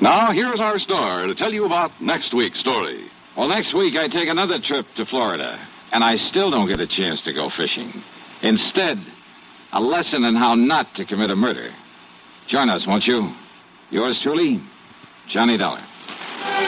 Now, here's our star to tell you about next week's story. Well, next week I take another trip to Florida, and I still don't get a chance to go fishing. Instead, a lesson in how not to commit a murder. Join us, won't you? Yours truly, Johnny Dollar.